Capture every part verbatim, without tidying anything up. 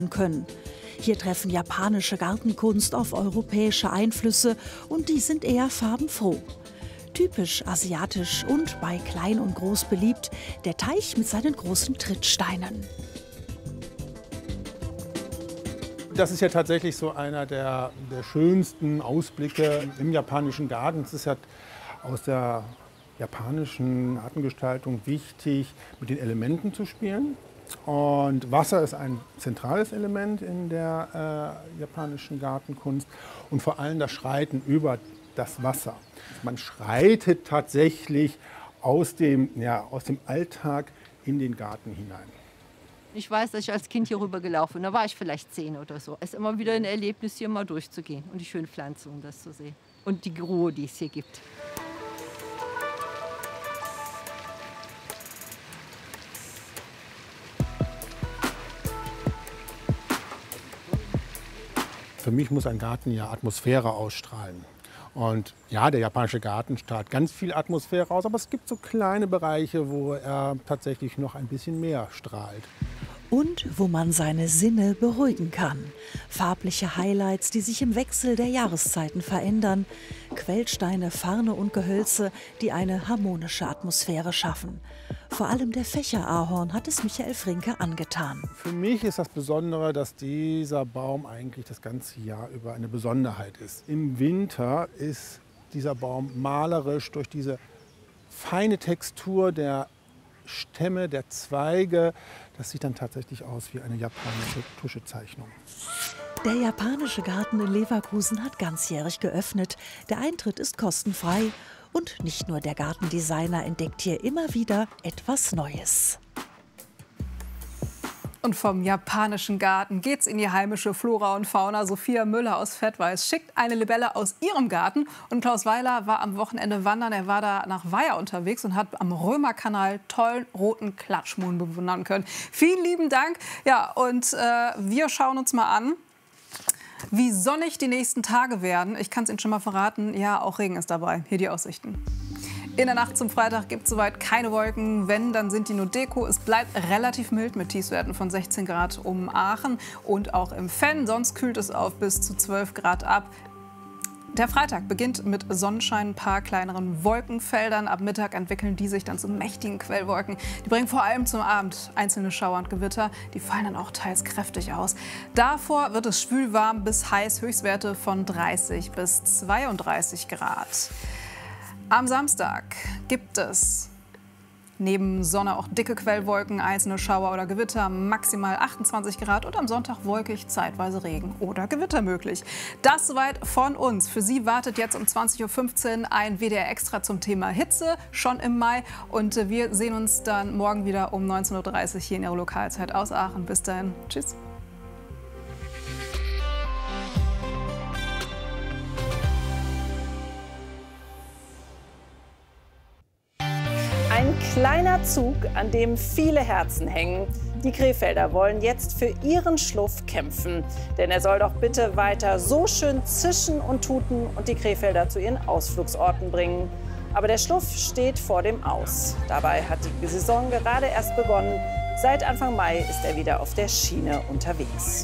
können. Hier treffen japanische Gartenkunst auf europäische Einflüsse und die sind eher farbenfroh. Typisch asiatisch und bei klein und groß beliebt, der Teich mit seinen großen Trittsteinen. Das ist ja tatsächlich so einer der, der schönsten Ausblicke im japanischen Garten. Es ist ja aus der japanischen Gartengestaltung wichtig, mit den Elementen zu spielen. Und Wasser ist ein zentrales Element in der äh, japanischen Gartenkunst und vor allem das Schreiten über das Wasser. Man schreitet tatsächlich aus dem, ja, aus dem Alltag in den Garten hinein. Ich weiß, dass ich als Kind hier rüber gelaufen bin. Da war ich vielleicht zehn oder so. Es ist immer wieder ein Erlebnis, hier mal durchzugehen und die schönen Pflanzen, um das zu sehen. Und die Ruhe, die es hier gibt. Für mich muss ein Garten ja Atmosphäre ausstrahlen. Und ja, der japanische Garten strahlt ganz viel Atmosphäre aus, aber es gibt so kleine Bereiche, wo er tatsächlich noch ein bisschen mehr strahlt. Und wo man seine Sinne beruhigen kann. Farbliche Highlights, die sich im Wechsel der Jahreszeiten verändern. Quellsteine, Farne und Gehölze, die eine harmonische Atmosphäre schaffen. Vor allem der Fächerahorn hat es Michael Frinke angetan. Für mich ist das Besondere, dass dieser Baum eigentlich das ganze Jahr über eine Besonderheit ist. Im Winter ist dieser Baum malerisch durch diese feine Textur der Stämme, der Zweige. Das sieht dann tatsächlich aus wie eine japanische Tuschezeichnung. Der japanische Garten in Leverkusen hat ganzjährig geöffnet. Der Eintritt ist kostenfrei. Und nicht nur der Gartendesigner entdeckt hier immer wieder etwas Neues. Und vom japanischen Garten geht's in die heimische Flora und Fauna. Sophia Müller aus Fettweiß schickt eine Libelle aus ihrem Garten. Und Klaus Weiler war am Wochenende wandern. Er war da nach Weiher unterwegs und hat am Römerkanal tollen roten Klatschmohn bewundern können. Vielen lieben Dank. Ja, und äh, wir schauen uns mal an, wie sonnig die nächsten Tage werden. Ich kann es Ihnen schon mal verraten, ja, auch Regen ist dabei. Hier die Aussichten. In der Nacht zum Freitag gibt es soweit keine Wolken. Wenn, dann sind die nur Deko. Es bleibt relativ mild mit Tiefstwerten von sechzehn Grad um Aachen und auch im Venn. Sonst kühlt es auf bis zu zwölf Grad ab. Der Freitag beginnt mit Sonnenschein, ein paar kleineren Wolkenfeldern. Ab Mittag entwickeln die sich dann zu mächtigen Quellwolken. Die bringen vor allem zum Abend einzelne Schauer und Gewitter. Die fallen dann auch teils kräftig aus. Davor wird es schwül warm bis heiß, Höchstwerte von dreißig bis zweiunddreißig Grad. Am Samstag gibt es neben Sonne auch dicke Quellwolken, einzelne Schauer oder Gewitter, maximal achtundzwanzig Grad und am Sonntag wolkig, zeitweise Regen oder Gewitter möglich. Das soweit von uns. Für Sie wartet jetzt um zwanzig Uhr fünfzehn ein W D R Extra zum Thema Hitze, schon im Mai. Und wir sehen uns dann morgen wieder um neunzehn Uhr dreißig hier in Ihrer Lokalzeit aus Aachen. Bis dahin, tschüss. Ein kleiner Zug, an dem viele Herzen hängen. Die Krefelder wollen jetzt für ihren Schluff kämpfen. Denn er soll doch bitte weiter so schön zischen und tuten und die Krefelder zu ihren Ausflugsorten bringen. Aber der Schluff steht vor dem Aus. Dabei hat die Saison gerade erst begonnen. Seit Anfang Mai ist er wieder auf der Schiene unterwegs.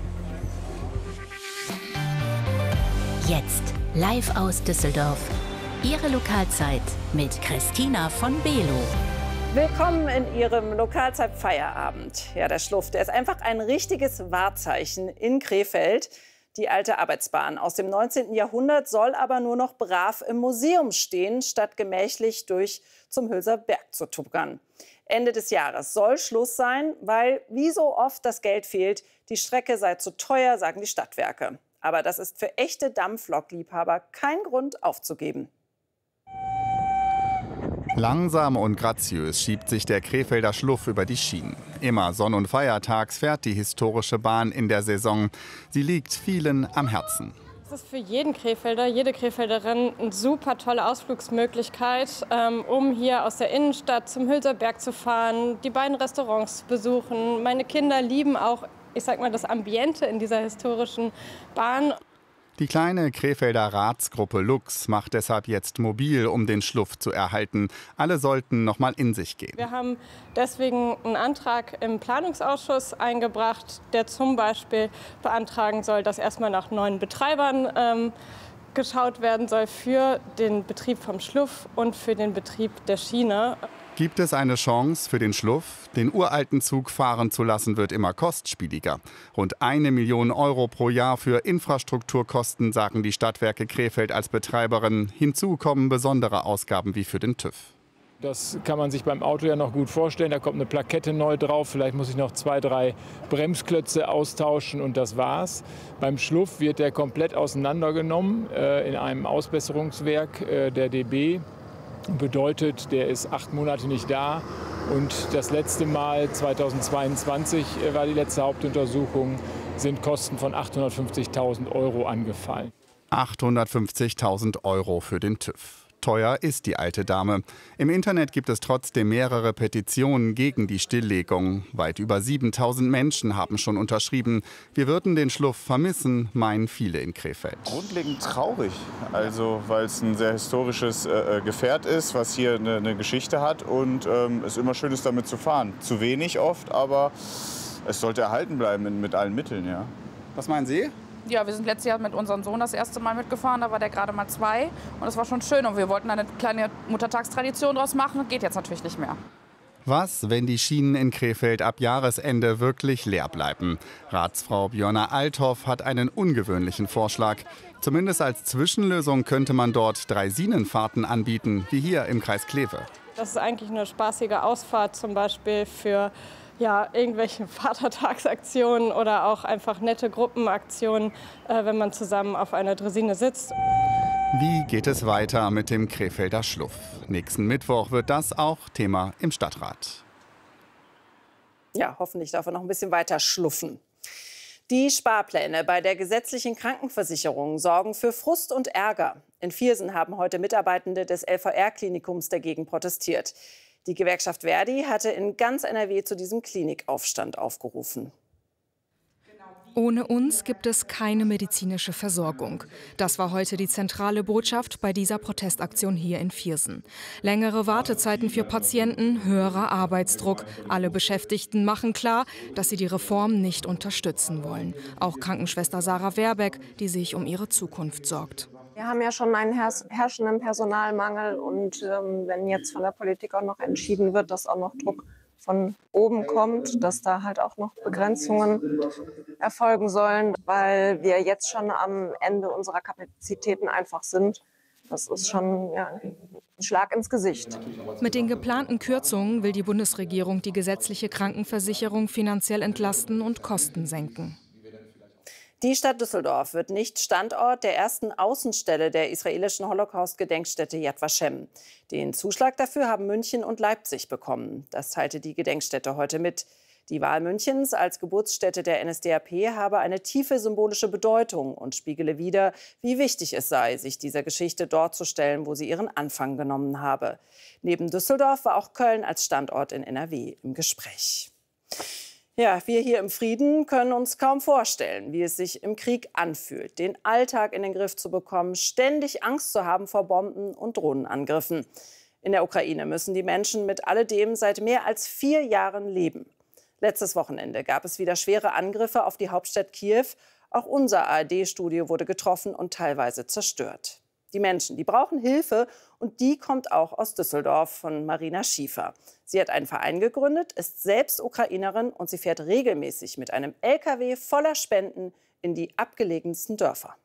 Jetzt live aus Düsseldorf. Ihre Lokalzeit mit Christina von Below. Willkommen in Ihrem Lokalzeit-Feierabend. Ja, der Schluff, der ist einfach ein richtiges Wahrzeichen in Krefeld. Die alte Arbeitsbahn aus dem neunzehnten Jahrhundert soll aber nur noch brav im Museum stehen, statt gemächlich durch zum Hülser Berg zu tuckern. Ende des Jahres soll Schluss sein, weil wie so oft das Geld fehlt. Die Strecke sei zu teuer, sagen die Stadtwerke. Aber das ist für echte Dampflokliebhaber kein Grund aufzugeben. Langsam und graziös schiebt sich der Krefelder Schluff über die Schienen. Immer sonn- und feiertags fährt die historische Bahn in der Saison. Sie liegt vielen am Herzen. Es ist für jeden Krefelder, jede Krefelderin eine super tolle Ausflugsmöglichkeit, um hier aus der Innenstadt zum Hülser Berg zu fahren, die beiden Restaurants zu besuchen. Meine Kinder lieben auch, ich sag mal, das Ambiente in dieser historischen Bahn. Die kleine Krefelder Ratsgruppe Lux macht deshalb jetzt mobil, um den Schluff zu erhalten. Alle sollten noch mal in sich gehen. Wir haben deswegen einen Antrag im Planungsausschuss eingebracht, der zum Beispiel beantragen soll, dass erstmal nach neuen Betreibern ähm, geschaut werden soll für den Betrieb vom Schluff und für den Betrieb der Schiene. Gibt es eine Chance für den Schluff? Den uralten Zug fahren zu lassen, wird immer kostspieliger. Rund eine Million Euro pro Jahr für Infrastrukturkosten, sagen die Stadtwerke Krefeld als Betreiberin. Hinzu kommen besondere Ausgaben wie für den TÜV. Das kann man sich beim Auto ja noch gut vorstellen. Da kommt eine Plakette neu drauf. Vielleicht muss ich noch zwei, drei Bremsklötze austauschen und das war's. Beim Schluff wird der komplett auseinandergenommen äh, in einem Ausbesserungswerk äh, der D B. Bedeutet, der ist acht Monate nicht da. Und das letzte Mal, zweitausendzweiundzwanzig, war die letzte Hauptuntersuchung, sind Kosten von achthundertfünfzigtausend Euro angefallen. achthundertfünfzigtausend Euro für den TÜV. Teuer ist die alte Dame. Im Internet gibt es trotzdem mehrere Petitionen gegen die Stilllegung. Weit über siebentausend Menschen haben schon unterschrieben. Wir würden den Schluff vermissen, meinen viele in Krefeld. Grundlegend traurig, also weil es ein sehr historisches äh, Gefährt ist, was hier eine, eine Geschichte hat und ähm, es immer schön ist, damit zu fahren. Zu wenig oft, aber es sollte erhalten bleiben mit, mit allen Mitteln. Ja. Was meinen Sie? Ja, wir sind letztes Jahr mit unserem Sohn das erste Mal mitgefahren, da war der gerade mal zwei und das war schon schön und wir wollten eine kleine Muttertagstradition draus machen, geht jetzt natürlich nicht mehr. Was, wenn die Schienen in Krefeld ab Jahresende wirklich leer bleiben? Ratsfrau Björna Althoff hat einen ungewöhnlichen Vorschlag. Zumindest als Zwischenlösung könnte man dort Draisinen-Fahrten anbieten, wie hier im Kreis Kleve. Das ist eigentlich eine spaßige Ausfahrt, zum Beispiel für ja, irgendwelche Vatertagsaktionen oder auch einfach nette Gruppenaktionen, äh, wenn man zusammen auf einer Draisine sitzt. Wie geht es weiter mit dem Krefelder Schluff? Nächsten Mittwoch wird das auch Thema im Stadtrat. Ja, hoffentlich darf er noch ein bisschen weiter schluffen. Die Sparpläne bei der gesetzlichen Krankenversicherung sorgen für Frust und Ärger. In Viersen haben heute Mitarbeitende des L V R-Klinikums dagegen protestiert. Die Gewerkschaft Verdi hatte in ganz N R W zu diesem Klinikaufstand aufgerufen. Ohne uns gibt es keine medizinische Versorgung. Das war heute die zentrale Botschaft bei dieser Protestaktion hier in Viersen. Längere Wartezeiten für Patienten, höherer Arbeitsdruck. Alle Beschäftigten machen klar, dass sie die Reform nicht unterstützen wollen. Auch Krankenschwester Sarah Werbeck, die sich um ihre Zukunft sorgt. Wir haben ja schon einen herrschenden Personalmangel und ähm, wenn jetzt von der Politik auch noch entschieden wird, dass auch noch Druck von oben kommt, dass da halt auch noch Begrenzungen erfolgen sollen, weil wir jetzt schon am Ende unserer Kapazitäten einfach sind. Das ist schon ja, ein Schlag ins Gesicht. Mit den geplanten Kürzungen will die Bundesregierung die gesetzliche Krankenversicherung finanziell entlasten und Kosten senken. Die Stadt Düsseldorf wird nicht Standort der ersten Außenstelle der israelischen Holocaust-Gedenkstätte Yad Vashem. Den Zuschlag dafür haben München und Leipzig bekommen. Das teilte die Gedenkstätte heute mit. Die Wahl Münchens als Geburtsstätte der N S D A P habe eine tiefe symbolische Bedeutung und spiegele wider, wie wichtig es sei, sich dieser Geschichte dort zu stellen, wo sie ihren Anfang genommen habe. Neben Düsseldorf war auch Köln als Standort in N R W im Gespräch. Ja, wir hier im Frieden können uns kaum vorstellen, wie es sich im Krieg anfühlt, den Alltag in den Griff zu bekommen, ständig Angst zu haben vor Bomben und Drohnenangriffen. In der Ukraine müssen die Menschen mit alledem seit mehr als vier Jahren leben. Letztes Wochenende gab es wieder schwere Angriffe auf die Hauptstadt Kiew. Auch unser A R D-Studio wurde getroffen und teilweise zerstört. Die Menschen, die brauchen Hilfe und die kommt auch aus Düsseldorf von Marina Schiefer. Sie hat einen Verein gegründet, ist selbst Ukrainerin und sie fährt regelmäßig mit einem L K W voller Spenden in die abgelegensten Dörfer.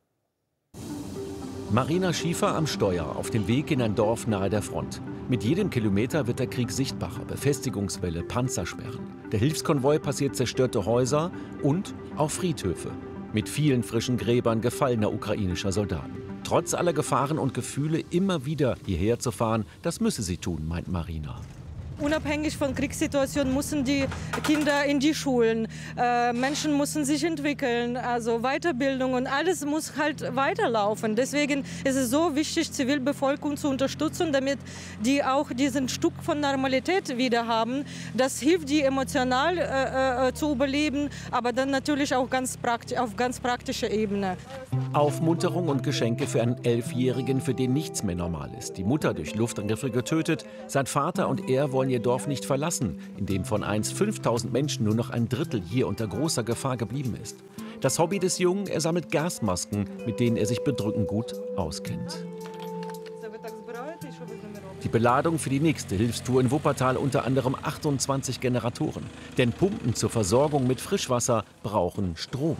Marina Schiefer am Steuer, auf dem Weg in ein Dorf nahe der Front. Mit jedem Kilometer wird der Krieg sichtbarer, Befestigungswälle, Panzersperren. Der Hilfskonvoi passiert zerstörte Häuser und auch Friedhöfe mit vielen frischen Gräbern gefallener ukrainischer Soldaten. Trotz aller Gefahren und Gefühle immer wieder hierher zu fahren, das müsse sie tun, meint Marina. Unabhängig von Kriegssituationen müssen die Kinder in die Schulen. Äh, Menschen müssen sich entwickeln, also Weiterbildung und alles muss halt weiterlaufen. Deswegen ist es so wichtig, Zivilbevölkerung zu unterstützen, damit die auch diesen Stück von Normalität wieder haben. Das hilft, die emotional äh, äh, zu überleben, aber dann natürlich auch ganz praktisch, auf ganz praktischer Ebene. Aufmunterung und Geschenke für einen Elfjährigen, für den nichts mehr normal ist. Die Mutter durch Luftangriffe getötet, sein Vater und er wollen ihr Dorf nicht verlassen, in dem von einst fünftausend Menschen nur noch ein Drittel hier unter großer Gefahr geblieben ist. Das Hobby des Jungen, er sammelt Gasmasken, mit denen er sich bedrückend gut auskennt. Die Beladung für die nächste Hilfstour in Wuppertal unter anderem achtundzwanzig Generatoren. Denn Pumpen zur Versorgung mit Frischwasser brauchen Strom.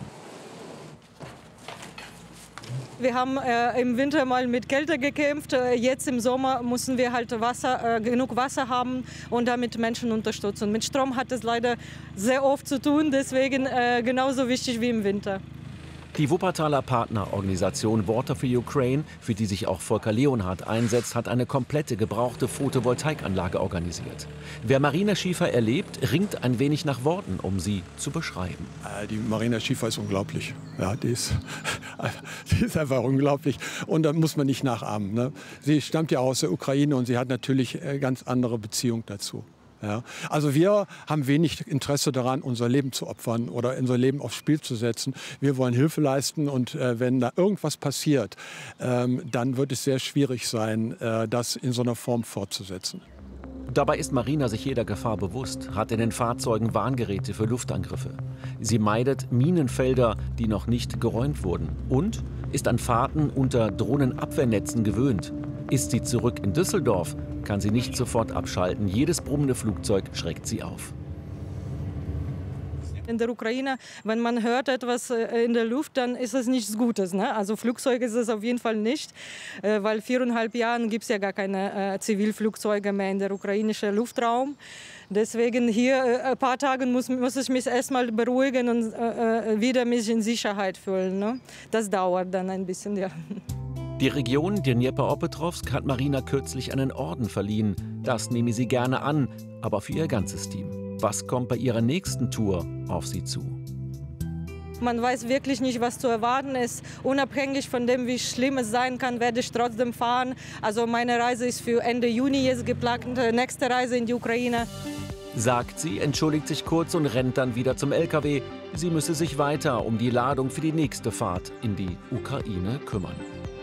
Wir haben äh, im Winter mal mit Kälte gekämpft. Äh, jetzt im Sommer müssen wir halt Wasser, äh, genug Wasser haben und damit Menschen unterstützen. Mit Strom hat es leider sehr oft zu tun, deswegen äh, genauso wichtig wie im Winter. Die Wuppertaler Partnerorganisation Water for Ukraine, für die sich auch Volker Leonhardt einsetzt, hat eine komplette gebrauchte Photovoltaikanlage organisiert. Wer Marina Schiefer erlebt, ringt ein wenig nach Worten, um sie zu beschreiben. Die Marina Schiefer ist unglaublich. Ja, die ist, die ist einfach unglaublich. Und da muss man nicht nachahmen. Ne? Sie stammt ja aus der Ukraine und sie hat natürlich eine ganz andere Beziehung dazu. Ja, also wir haben wenig Interesse daran, unser Leben zu opfern oder unser Leben aufs Spiel zu setzen. Wir wollen Hilfe leisten und äh, wenn da irgendwas passiert, ähm, dann wird es sehr schwierig sein, äh, das in so einer Form fortzusetzen. Dabei ist Marina sich jeder Gefahr bewusst, hat in den Fahrzeugen Warngeräte für Luftangriffe. Sie meidet Minenfelder, die noch nicht geräumt wurden und ist an Fahrten unter Drohnenabwehrnetzen gewöhnt. Ist sie zurück in Düsseldorf, kann sie nicht sofort abschalten. Jedes brummende Flugzeug schreckt sie auf. In der Ukraine, wenn man hört etwas in der Luft, dann ist es nichts Gutes. Ne? Also Flugzeug ist es auf jeden Fall nicht, weil viereinhalb Jahren gibt es ja gar keine äh, Zivilflugzeuge mehr in der ukrainischen Luftraum. Deswegen hier äh, ein paar Tage muss, muss ich mich erstmal beruhigen und äh, wieder mich in Sicherheit fühlen. Ne? Das dauert dann ein bisschen, ja. Die Region Dnjepr-Petrovsk hat Marina kürzlich einen Orden verliehen. Das nehme sie gerne an, aber für ihr ganzes Team. Was kommt bei ihrer nächsten Tour auf sie zu? Man weiß wirklich nicht, was zu erwarten ist. Unabhängig von dem, wie schlimm es sein kann, werde ich trotzdem fahren. Also meine Reise ist für Ende Juni jetzt geplant, nächste Reise in die Ukraine. Sagt sie, entschuldigt sich kurz und rennt dann wieder zum L K W. Sie müsse sich weiter um die Ladung für die nächste Fahrt in die Ukraine kümmern.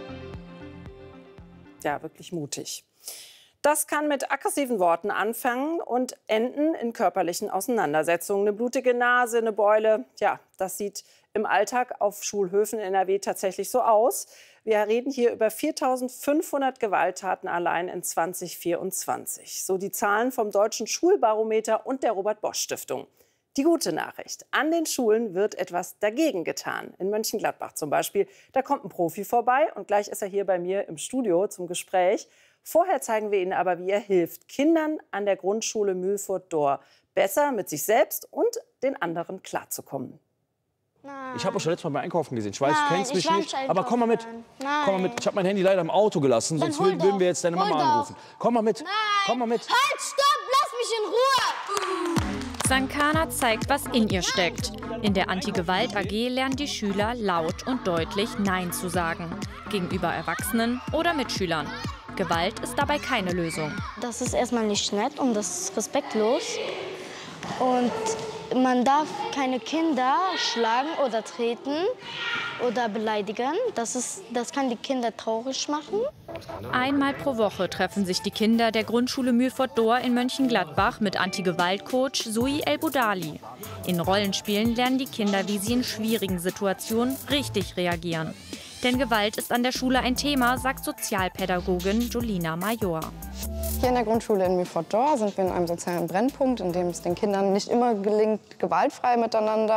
Ja, wirklich mutig. Das kann mit aggressiven Worten anfangen und enden in körperlichen Auseinandersetzungen. Eine blutige Nase, eine Beule, ja, das sieht im Alltag auf Schulhöfen in N R W tatsächlich so aus. Wir reden hier über viertausendfünfhundert Gewalttaten allein in zwanzig vierundzwanzig. So die Zahlen vom Deutschen Schulbarometer und der Robert-Bosch-Stiftung. Die gute Nachricht: An den Schulen wird etwas dagegen getan. In Mönchengladbach zum Beispiel. Da kommt ein Profi vorbei und gleich ist er hier bei mir im Studio zum Gespräch. Vorher zeigen wir Ihnen aber, wie er hilft, Kindern an der Grundschule Mühlfurt-Dor besser mit sich selbst und den anderen klarzukommen. Ich habe euch schon letztes Mal beim Einkaufen gesehen. Ich weiß, Nein, du kennst mich nicht, aber komm mal mit. Nein. Komm mal mit. Ich habe mein Handy leider im Auto gelassen, Dann sonst würden, würden wir jetzt deine Mama hol doch. anrufen. Komm mal mit. Nein. Komm mal mit. Halt, stopp, lass mich in Ruhe. Sankana zeigt, was in ihr steckt. In der Anti-Gewalt A G lernen die Schüler laut und deutlich Nein zu sagen. Gegenüber Erwachsenen oder Mitschülern. Gewalt ist dabei keine Lösung. Das ist erstmal nicht nett und das ist respektlos. Und man darf keine Kinder schlagen oder treten oder beleidigen. Das, ist, das kann die Kinder traurig machen. Einmal pro Woche treffen sich die Kinder der Grundschule Mühlfurt-Dor in Mönchengladbach mit Anti-Gewalt-Coach Sui El-Boudali. In Rollenspielen lernen die Kinder, wie sie in schwierigen Situationen richtig reagieren. Denn Gewalt ist an der Schule ein Thema, sagt Sozialpädagogin Julina Major. Hier in der Grundschule in Mühlfurt-Dor sind wir in einem sozialen Brennpunkt, in dem es den Kindern nicht immer gelingt, gewaltfrei miteinander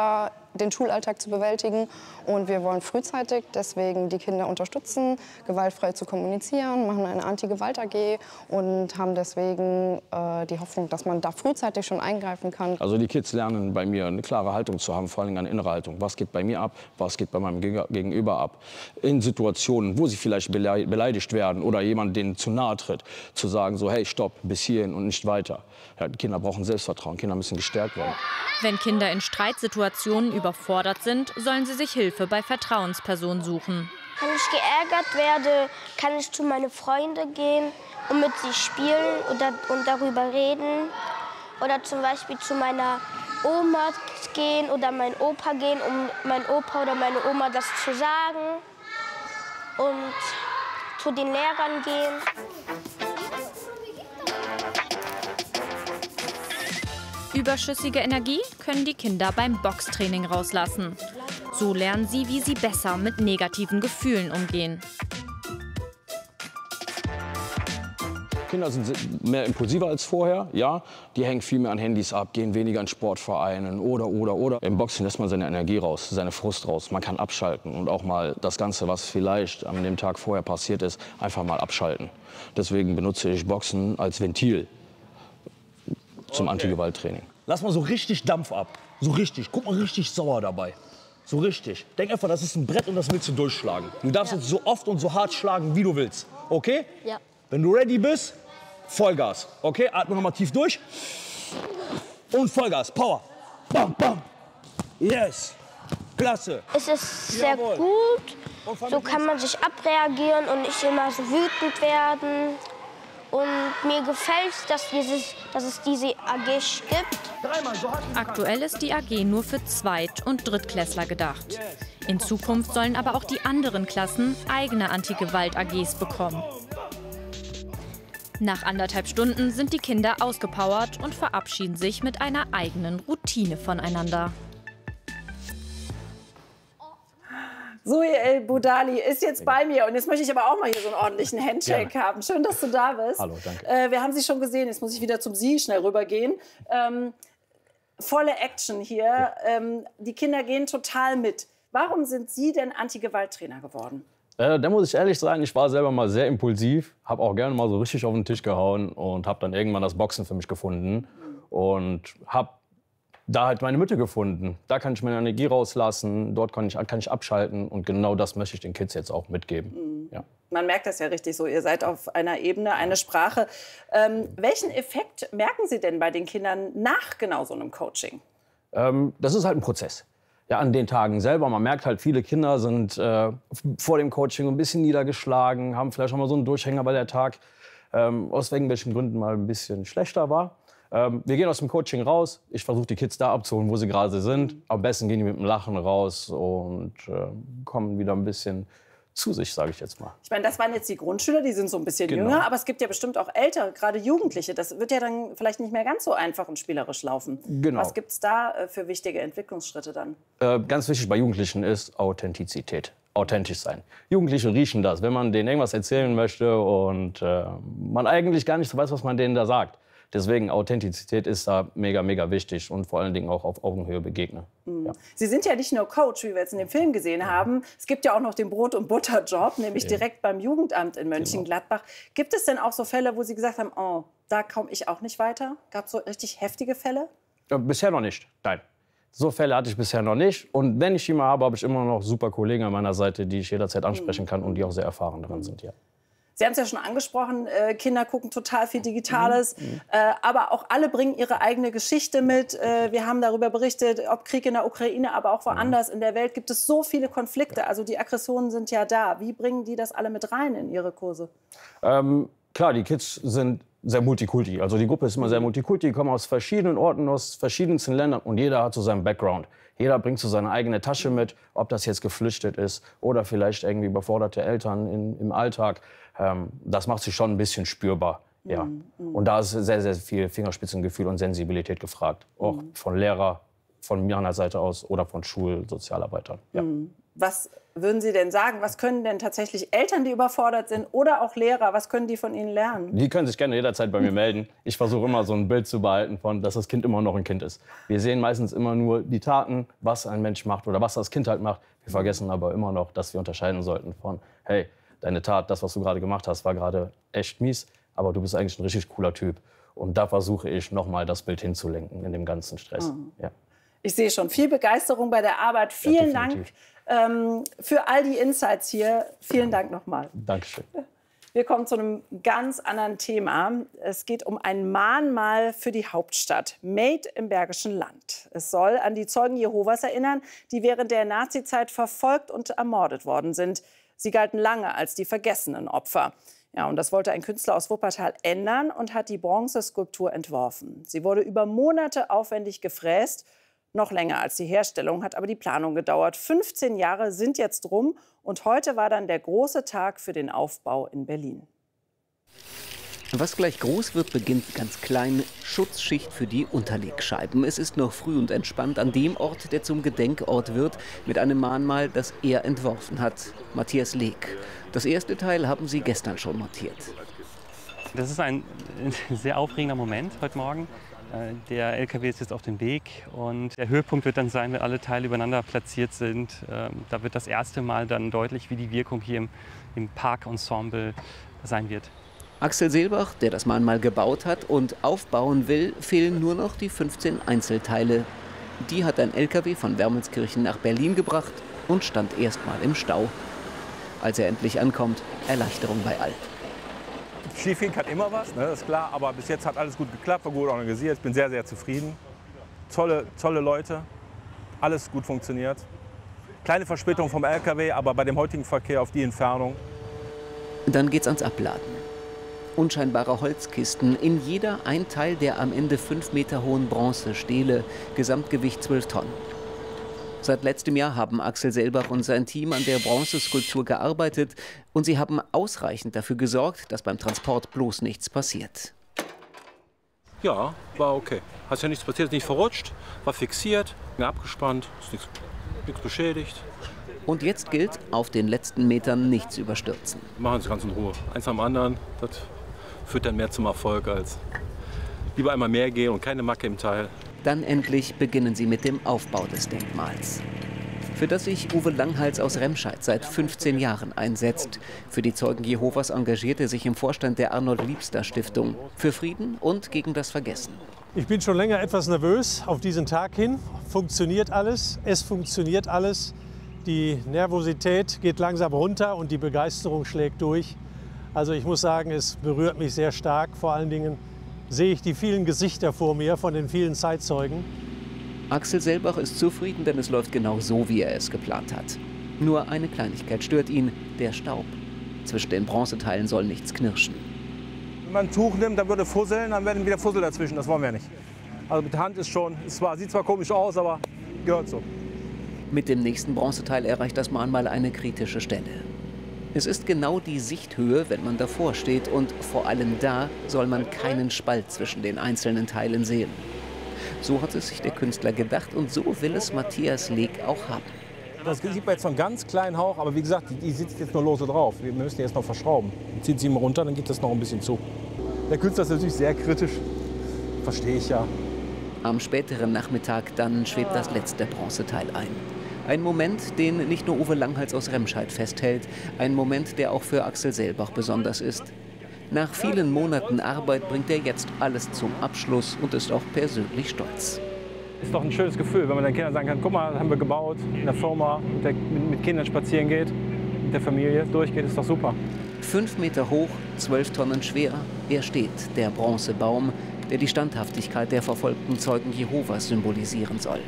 den Schulalltag zu bewältigen. Und wir wollen frühzeitig deswegen die Kinder unterstützen, gewaltfrei zu kommunizieren, machen eine Anti-Gewalt-A G und haben deswegen äh, die Hoffnung, dass man da frühzeitig schon eingreifen kann. Also die Kids lernen bei mir eine klare Haltung zu haben, vor allem eine innere Haltung. Was geht bei mir ab, was geht bei meinem Gegenüber ab. In Situationen, wo sie vielleicht beleidigt werden oder jemand denen zu nahe tritt, zu sagen so, hey, stopp, bis hierhin und nicht weiter. Ja, die Kinder brauchen Selbstvertrauen, Kinder müssen gestärkt werden. Wenn Kinder in Streitsituationen überfordert sind, sollen sie sich Hilfe bei Vertrauenspersonen suchen. Wenn ich geärgert werde, kann ich zu meinen Freunden gehen und mit sie spielen oder, und darüber reden. Oder zum Beispiel zu meiner Oma gehen oder meinem Opa gehen, um meinem Opa oder meine Oma das zu sagen. Und zu den Lehrern gehen. Überschüssige Energie können die Kinder beim Boxtraining rauslassen. So lernen sie, wie sie besser mit negativen Gefühlen umgehen. Kinder sind mehr impulsiver als vorher, ja. Die hängen viel mehr an Handys ab, gehen weniger in Sportvereinen oder, oder, oder. Im Boxen lässt man seine Energie raus, seine Frust raus. Man kann abschalten und auch mal das Ganze, was vielleicht an dem Tag vorher passiert ist, einfach mal abschalten. Deswegen benutze ich Boxen als Ventil zum okay. Anti-Gewalt-Training. Lass mal so richtig Dampf ab, so richtig. Guck mal, richtig sauer dabei. So richtig. Denk einfach, das ist ein Brett und das willst du durchschlagen. Du darfst ja. jetzt so oft und so hart schlagen, wie du willst. Okay? Ja. Wenn du ready bist, Vollgas. Okay? Atme noch mal tief durch. Und Vollgas. Power. Bam, bam. Yes. Klasse. Es ist sehr Jawohl. gut. So kann man sich abreagieren und nicht immer so wütend werden. Und mir gefällt es, dass, dieses, dass es diese A G gibt. Aktuell ist die A G nur für Zweit- und Drittklässler gedacht. In Zukunft sollen aber auch die anderen Klassen eigene Anti-Gewalt-A Gs bekommen. Nach anderthalb Stunden sind die Kinder ausgepowert und verabschieden sich mit einer eigenen Routine voneinander. Zoe El-Boudali ist jetzt bei mir und jetzt möchte ich aber auch mal hier so einen ordentlichen Handshake Gerne. haben. Schön, dass du da bist. Hallo, danke. Äh, wir haben Sie schon gesehen, jetzt muss ich wieder zum Sie schnell rübergehen. Ähm, volle Action hier. Ja. Ähm, die Kinder gehen total mit. Warum sind Sie denn Anti-Gewalt-Trainer geworden? Äh, da muss ich ehrlich sein, ich war selber mal sehr impulsiv, habe auch gerne mal so richtig auf den Tisch gehauen und habe dann irgendwann das Boxen für mich gefunden und habe da halt meine Mitte gefunden. Da kann ich meine Energie rauslassen, dort kann ich, kann ich abschalten und genau das möchte ich den Kids jetzt auch mitgeben. Mhm. Ja. Man merkt das ja richtig so, ihr seid auf einer Ebene, eine Sprache. Ähm, welchen Effekt merken Sie denn bei den Kindern nach genau so einem Coaching? Ähm, das ist halt ein Prozess. Ja, an den Tagen selber. Man merkt halt, viele Kinder sind äh, vor dem Coaching ein bisschen niedergeschlagen, haben vielleicht auch mal so einen Durchhänger, weil der Tag ähm, aus irgendwelchen Gründen mal ein bisschen schlechter war. Ähm, wir gehen aus dem Coaching raus. Ich versuche die Kids da abzuholen, wo sie gerade sind. Am besten gehen die mit dem Lachen raus und äh, kommen wieder ein bisschen zu sich, sage ich jetzt mal. Ich meine, das waren jetzt die Grundschüler, die sind so ein bisschen Genau. jünger, aber es gibt ja bestimmt auch ältere, gerade Jugendliche. Das wird ja dann vielleicht nicht mehr ganz so einfach und spielerisch laufen. Genau. Was gibt es da äh, für wichtige Entwicklungsschritte dann? Äh, ganz wichtig bei Jugendlichen ist Authentizität. Authentisch sein. Jugendliche riechen das, wenn man denen irgendwas erzählen möchte und äh, man eigentlich gar nicht so weiß, was man denen da sagt. Deswegen Authentizität ist da mega, mega wichtig und vor allen Dingen auch auf Augenhöhe begegnen. Mhm. Ja. Sie sind ja nicht nur Coach, wie wir jetzt in dem Film gesehen haben. Es gibt ja auch noch den Brot- und Butterjob, nämlich Ja. direkt beim Jugendamt in Mönchengladbach. Genau. Gibt es denn auch so Fälle, wo Sie gesagt haben, oh, da komme ich auch nicht weiter? Gab es so richtig heftige Fälle? Ja, bisher noch nicht, nein. So Fälle hatte ich bisher noch nicht. Und wenn ich die mal habe, habe ich immer noch super Kollegen an meiner Seite, die ich jederzeit ansprechen kann und die auch sehr erfahren daran sind. Ja. Sie haben es ja schon angesprochen, äh, Kinder gucken total viel Digitales, mhm. äh, aber auch alle bringen ihre eigene Geschichte mit. Äh, wir haben darüber berichtet, ob Krieg in der Ukraine, aber auch woanders in der Welt gibt es so viele Konflikte. Also die Aggressionen sind ja da. Wie bringen die das alle mit rein in ihre Kurse? Ähm, klar, die Kids sind sehr multikulti. Also die Gruppe ist immer sehr multikulti, die kommen aus verschiedenen Orten, aus verschiedensten Ländern und jeder hat so seinen Background. Jeder bringt so seine eigene Tasche mit, ob das jetzt geflüchtet ist oder vielleicht irgendwie überforderte Eltern in, im Alltag. Ähm, das macht sich schon ein bisschen spürbar. Ja. Mhm. Und da ist sehr, sehr viel Fingerspitzengefühl und Sensibilität gefragt. Auch Mhm. von Lehrer von meiner Seite aus oder von Schulsozialarbeitern. Ja. Was würden Sie denn sagen? Was können denn tatsächlich Eltern, die überfordert sind, oder auch Lehrer, was können die von Ihnen lernen? Die können sich gerne jederzeit bei mir melden. Ich versuche immer so ein Bild zu behalten von, dass das Kind immer noch ein Kind ist. Wir sehen meistens immer nur die Taten, was ein Mensch macht oder was das Kind halt macht. Wir vergessen aber immer noch, dass wir unterscheiden sollten von, hey, deine Tat, das, was du gerade gemacht hast, war gerade echt mies, aber du bist eigentlich ein richtig cooler Typ. Und da versuche ich nochmal das Bild hinzulenken in dem ganzen Stress. Mhm. Ja. Ich sehe schon viel Begeisterung bei der Arbeit. Vielen Ja, Dank ähm, für all die Insights hier. Vielen Dank nochmal. Dankeschön. Wir kommen zu einem ganz anderen Thema. Es geht um ein Mahnmal für die Hauptstadt, Made im Bergischen Land. Es soll an die Zeugen Jehovas erinnern, die während der Nazizeit verfolgt und ermordet worden sind. Sie galten lange als die vergessenen Opfer. Ja, und das wollte ein Künstler aus Wuppertal ändern und hat die Bronzeskulptur entworfen. Sie wurde über Monate aufwendig gefräst. Noch länger als die Herstellung hat aber die Planung gedauert. fünfzehn Jahre sind jetzt rum und heute war dann der große Tag für den Aufbau in Berlin. Was gleich groß wird, beginnt ganz klein. Schutzschicht für die Unterlegscheiben. Es ist noch früh und entspannt an dem Ort, der zum Gedenkort wird, mit einem Mahnmal, das er entworfen hat. Matthias Leek. Das erste Teil haben Sie gestern schon montiert. Das ist ein sehr aufregender Moment heute Morgen. Der L K W ist jetzt auf dem Weg und der Höhepunkt wird dann sein, wenn alle Teile übereinander platziert sind. Da wird das erste Mal dann deutlich, wie die Wirkung hier im, im Parkensemble sein wird. Axel Seelbach, der das Mahnmal gebaut hat und aufbauen will, fehlen nur noch die fünfzehn Einzelteile. Die hat ein L K W von Wermelskirchen nach Berlin gebracht und stand erst mal im Stau. Als er endlich ankommt, Erleichterung bei allen. Schiefgehen kann immer was, ne, ist klar, aber bis jetzt hat alles gut geklappt, war gut organisiert. Ich bin sehr, sehr zufrieden. Tolle, tolle Leute, alles gut funktioniert. Kleine Verspätung vom L K W, aber bei dem heutigen Verkehr auf die Entfernung. Dann geht's ans Abladen. Unscheinbare Holzkisten, in jeder ein Teil der am Ende fünf Meter hohen Bronzestele, Gesamtgewicht zwölf Tonnen. Seit letztem Jahr haben Axel Seelbach und sein Team an der Bronzeskulptur gearbeitet und sie haben ausreichend dafür gesorgt, dass beim Transport bloß nichts passiert. Ja, war okay. Hat ja nichts passiert, ist nicht verrutscht, war fixiert, abgespannt, ist nichts, nichts beschädigt. Und jetzt gilt, auf den letzten Metern nichts überstürzen. Machen Sie ganz in Ruhe. Eins am anderen, das führt dann mehr zum Erfolg als lieber einmal mehr gehen und keine Macke im Teil. Dann endlich beginnen sie mit dem Aufbau des Denkmals, für das sich Uwe Langhals aus Remscheid seit fünfzehn Jahren einsetzt. Für die Zeugen Jehovas engagiert er sich im Vorstand der Arnold-Liebster-Stiftung für Frieden und gegen das Vergessen. Ich bin schon länger etwas nervös auf diesen Tag hin. Funktioniert alles, es funktioniert alles. Die Nervosität geht langsam runter und die Begeisterung schlägt durch. Also ich muss sagen, es berührt mich sehr stark. Vor allen Dingen sehe ich die vielen Gesichter vor mir von den vielen Zeitzeugen. Axel Seelbach ist zufrieden, denn es läuft genau so, wie er es geplant hat. Nur eine Kleinigkeit stört ihn, der Staub. Zwischen den Bronzeteilen soll nichts knirschen. Wenn man ein Tuch nimmt, dann würde fusseln, dann werden wieder Fussel dazwischen. Das wollen wir nicht. Also mit der Hand ist schon, es zwar, sieht zwar komisch aus, aber gehört so. Mit dem nächsten Bronzeteil erreicht das Mahnmal eine kritische Stelle. Es ist genau die Sichthöhe, wenn man davor steht, und vor allem da soll man keinen Spalt zwischen den einzelnen Teilen sehen. So hat es sich der Künstler gedacht und so will es Matthias Leek auch haben. Das sieht man jetzt noch einen ganz kleinen Hauch, aber wie gesagt, die sitzt jetzt nur lose drauf. Wir müssen die jetzt noch verschrauben. Zieht sie mal runter, dann geht das noch ein bisschen zu. Der Künstler ist natürlich sehr kritisch, verstehe ich ja. Am späteren Nachmittag dann schwebt das letzte Bronzeteil ein. Ein Moment, den nicht nur Uwe Langhals aus Remscheid festhält, ein Moment, der auch für Axel Seelbach besonders ist. Nach vielen Monaten Arbeit bringt er jetzt alles zum Abschluss und ist auch persönlich stolz. Es ist doch ein schönes Gefühl, wenn man den Kindern sagen kann, guck mal, das haben wir gebaut, in der Firma, mit, der, mit Kindern spazieren geht, mit der Familie durchgeht, ist doch super. Fünf Meter hoch, zwölf Tonnen schwer, er steht, der Bronzebaum, der die Standhaftigkeit der verfolgten Zeugen Jehovas symbolisieren soll.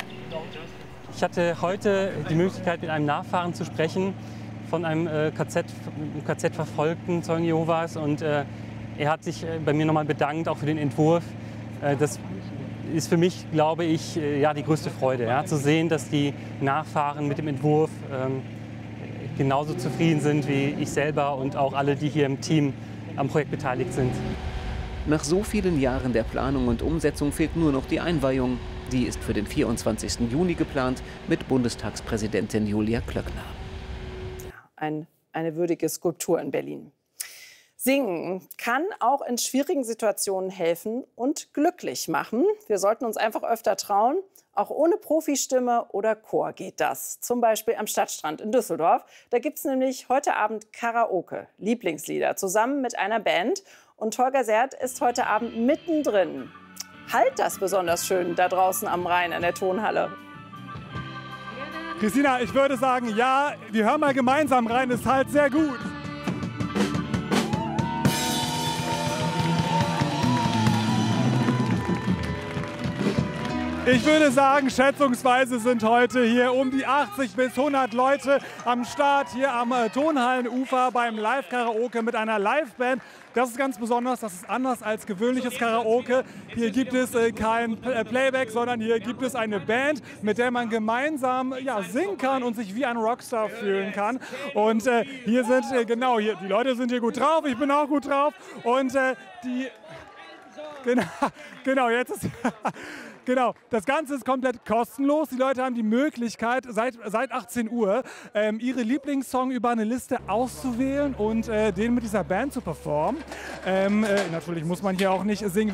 Ich hatte heute die Möglichkeit, mit einem Nachfahren zu sprechen von einem äh, K Z-verfolgten Zeugen Jehovas. Und äh, er hat sich äh, bei mir nochmal bedankt, auch für den Entwurf. Äh, das ist für mich, glaube ich, äh, ja, die größte Freude, ja, zu sehen, dass die Nachfahren mit dem Entwurf ähm, genauso zufrieden sind wie ich selber und auch alle, die hier im Team am Projekt beteiligt sind. Nach so vielen Jahren der Planung und Umsetzung fehlt nur noch die Einweihung. Die ist für den vierundzwanzigsten Juni geplant mit Bundestagspräsidentin Julia Klöckner. Ein, eine würdige Skulptur in Berlin. Singen kann auch in schwierigen Situationen helfen und glücklich machen. Wir sollten uns einfach öfter trauen. Auch ohne Profistimme oder Chor geht das. Zum Beispiel am Stadtstrand in Düsseldorf. Da gibt es nämlich heute Abend Karaoke, Lieblingslieder, zusammen mit einer Band. Und Holger Sert ist heute Abend mittendrin. Halt das besonders schön da draußen am Rhein in der Tonhalle. Christina, ich würde sagen, ja, wir hören mal gemeinsam rein, ist halt sehr gut. Ich würde sagen, schätzungsweise sind heute hier um die achtzig bis hundert Leute am Start, hier am äh, Tonhallenufer beim Live-Karaoke mit einer Live-Band. Das ist ganz besonders, das ist anders als gewöhnliches Karaoke. Hier gibt es äh, kein äh, Playback, sondern hier gibt es eine Band, mit der man gemeinsam ja, singen kann und sich wie ein Rockstar fühlen kann. Und äh, hier sind, äh, genau, hier, die Leute sind hier gut drauf, ich bin auch gut drauf. Und äh, die, genau, genau, jetzt ist... Genau, das Ganze ist komplett kostenlos. Die Leute haben die Möglichkeit, seit, seit achtzehn Uhr ähm, ihre Lieblingssong über eine Liste auszuwählen und äh, den mit dieser Band zu performen. Ähm, äh, natürlich muss man hier auch nicht singen,